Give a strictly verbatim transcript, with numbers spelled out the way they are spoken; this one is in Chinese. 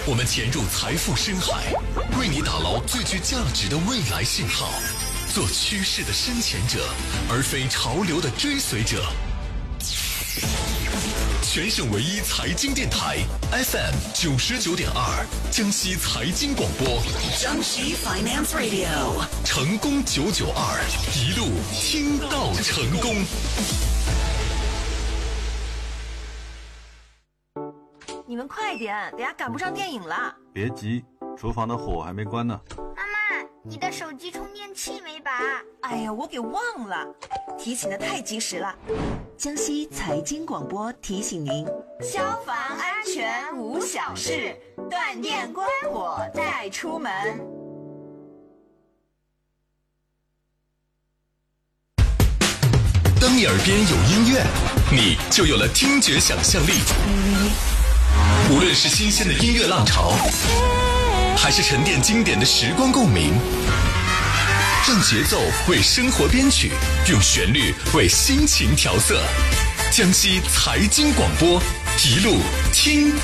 我们潜入财富深海，为你打捞最具价值的未来信号，做趋势的深潜者，而非潮流的追随者。全省唯一财经电台 F M 九十九点二，江西财经广播， 江西 Finance Radio， 成功九九二，一路听到成功。 你们快点，等下赶不上电影了。 别急，厨房的火还没关呢。 妈妈，你的手机充电器没拔？ 哎呀，我给忘了，提醒的太及时了。 江西财经广播提醒您： 消防安全无小事，断电关火再出门。 当你耳边有音乐，你就有了听觉想象力。无论是新鲜的音乐浪潮，还是沉淀经典的时光共鸣，让节奏为生活编曲，用旋律为心情调色。江西财经广播，一路听